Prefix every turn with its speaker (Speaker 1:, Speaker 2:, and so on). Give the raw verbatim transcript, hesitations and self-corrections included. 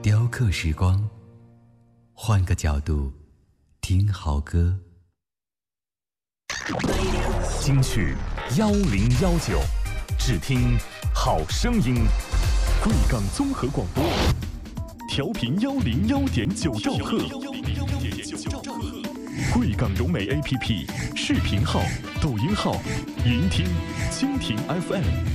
Speaker 1: 雕刻时光，换个角度听好歌。
Speaker 2: 京剧幺零幺九，只听好声音。贵港综合广播，调频幺零幺点九兆赫。贵港融媒 A P P 视频号、抖音号，云听、蜻蜓 F M。